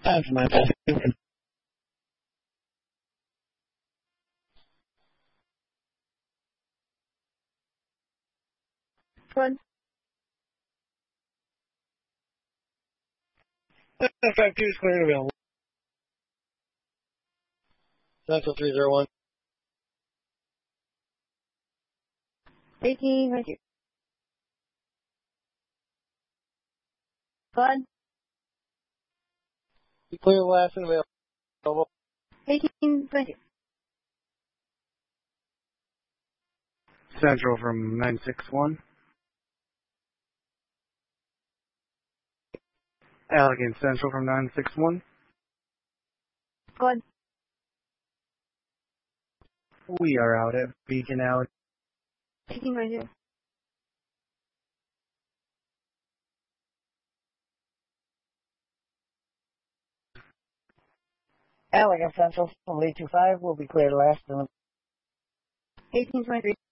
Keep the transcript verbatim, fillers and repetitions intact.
Time for my best. One. Effect two is cleared available. Central three zero one. Eighteen, thank you. One. Clear last and available. Eighteen, thank you. Central from nine six one. Allegan Central from nine six one. One. We are out at Beacon Alley. Eighteen, right here. Allegan Central from Lee two five will be cleared last. Eighteen, twenty-three.